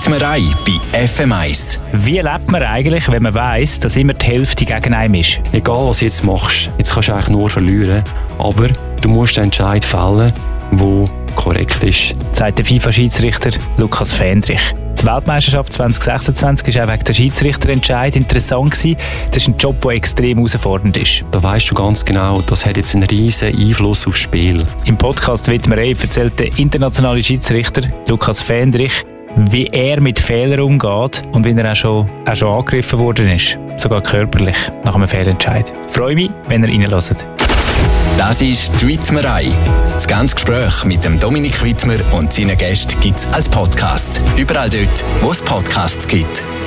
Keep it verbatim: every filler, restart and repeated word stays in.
Widmerei bei F M eins. Wie lebt man eigentlich, wenn man weiss, dass immer die Hälfte gegen einen ist? Egal was du jetzt machst, jetzt kannst du eigentlich nur verlieren, aber du musst den Entscheid fällen, der korrekt ist. Sagt der FIFA-Schiedsrichter Lukas Fendrich. Die Weltmeisterschaft zwanzig sechsundzwanzig war auch wegen der Schiedsrichterentscheid interessant gewesen. Das ist ein Job, der extrem herausfordernd ist. Da weisst du ganz genau, das hat jetzt einen riesen Einfluss aufs Spiel. Im Podcast «Widmerei» erzählt der internationale Schiedsrichter Lukas Fendrich, wie er mit Fehlern umgeht und wie er auch schon, auch schon angegriffen worden ist. Sogar körperlich, nach einem Fehlentscheid. Ich freue mich, wenn ihr reinhört. Das ist die Widmerei. Das ganze Gespräch mit dem Dominik Widmer und seinen Gästen gibt es als Podcast. Überall dort, wo es Podcasts gibt.